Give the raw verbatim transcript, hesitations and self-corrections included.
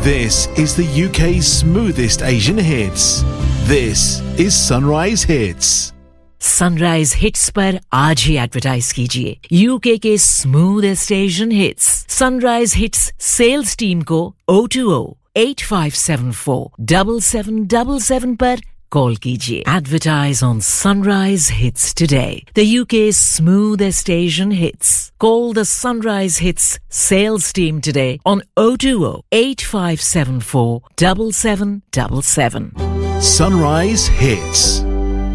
This is the U K's smoothest Asian hits. This is Sunrise Hits. Sunrise Hits पर आज ही advertise कीजिए UK के smoothest Asian hits sunrise hits sales team को oh two oh eight five seven four seven seven seven seven पर call कीजिए advertise on sunrise hits today the UK's smoothest Asian hits call the Sunrise Hits sales team today on oh two oh eight five seven four seven seven seven seven Sunrise Hits.